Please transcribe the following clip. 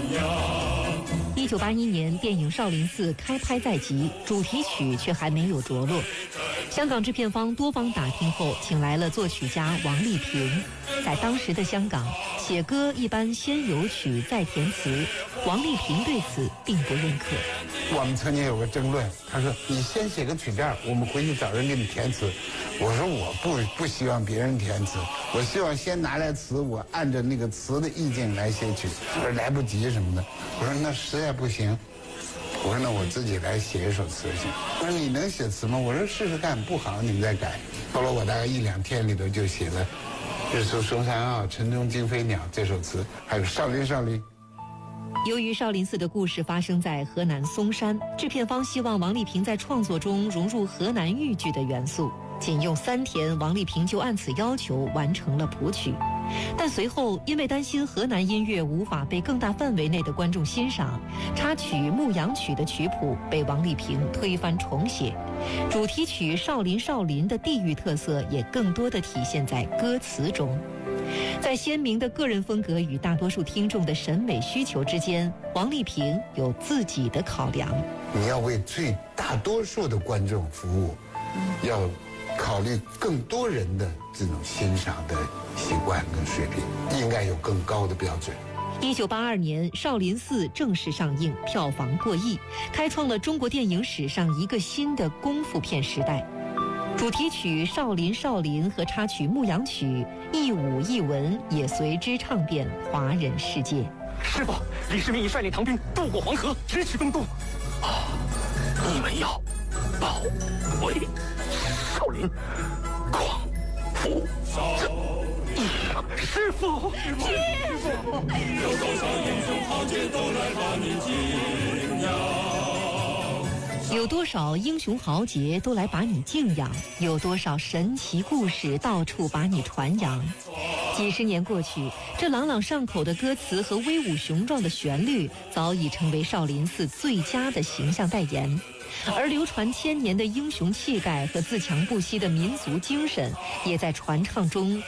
1981年，电影《少林寺》开拍在即，主题曲却还没有着落。香港制片方多方打听后，请来了作曲家王丽萍。在当时的香港，写歌一般先有曲再填词，王丽萍对此并不认可。 我们曾经有个争论，他说：“你先写个曲调，我们回去找人给你填词。”我说：“我不希望别人填词，我希望先拿来词，我按照那个词的意境来写曲。”他说：“来不及什么的。”我说：“那实在不行。”我说那我自己来写一首词行。他说你能写词吗？我说试试看，不好你们再改。后来我大概1-2天里头就写了《日出松山坳》《晨钟惊飞鸟》这首词，还有《少林少林》。 由于少林寺的故事发生在河南嵩山，制片方希望王丽萍在创作中融入河南豫剧的元素。仅用3天，王丽萍就按此要求完成了谱曲。但随后因为担心河南音乐无法被更大范围内的观众欣赏，插曲《牧羊曲》的曲谱被王丽萍推翻重写，主题曲《少林少林》的地域特色也更多地体现在歌词中。在鲜明的个人风格与大多数听众的审美需求之间，王丽萍有自己的考量。 你要为最大多数的观众服务，要考虑更多人的这种欣赏的习惯跟水平，应该有更高的标准。 1982年，《少林寺》正式上映，票房过亿，开创了中国电影史上一个新的功夫片时代。主题曲《少林少林》和插曲《牧羊曲》一舞一文也随之唱遍华人世界。 师父，李世民已率领唐兵渡过黄河，直取东都。你们要保卫少林，匡扶师父，师父， 有多少英雄豪杰都来把你敬仰。 有多少英雄豪杰都来把你敬仰，有多少神奇故事到处把你传扬。几十年过去，这朗朗上口的歌词和威武雄壮的旋律早已成为少林寺最佳的形象代言，而流传1000年的英雄气概和自强不息的民族精神也在传唱中